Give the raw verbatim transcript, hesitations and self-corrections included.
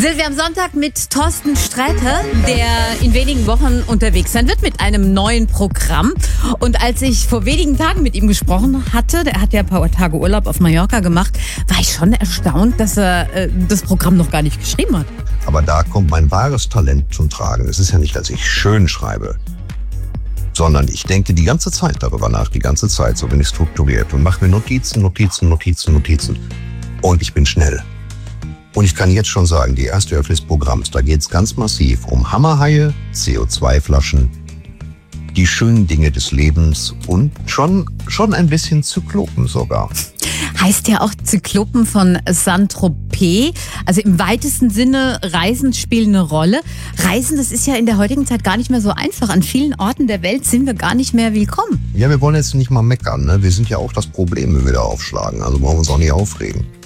Silvia am Sonntag mit Thorsten Sträter, der in wenigen Wochen unterwegs sein wird mit einem neuen Programm. Und als ich vor wenigen Tagen mit ihm gesprochen hatte, der hat ja ein paar Tage Urlaub auf Mallorca gemacht, war ich schon erstaunt, dass er äh, das Programm noch gar nicht geschrieben hat. Aber da kommt mein wahres Talent zum Tragen. Es ist ja nicht, dass ich schön schreibe, sondern ich denke die ganze Zeit darüber nach, die ganze Zeit, so bin ich strukturiert und mache mir Notizen, Notizen, Notizen, Notizen. Und ich bin schnell. Und ich kann jetzt schon sagen, die erste Hälfte des Programms, da geht es ganz massiv um Hammerhaie, C O zwei Flaschen, die schönen Dinge des Lebens und schon, schon ein bisschen Zyklopen sogar. Heißt ja auch Zyklopen von Saint-Tropez. Also im weitesten Sinne, Reisen spielen eine Rolle. Reisen, das ist ja in der heutigen Zeit gar nicht mehr so einfach. An vielen Orten der Welt sind wir gar nicht mehr willkommen. Ja, wir wollen jetzt nicht mal meckern, ne? Wir sind ja auch das Problem, wenn wir da aufschlagen. Also brauchen wir uns auch nicht aufregen.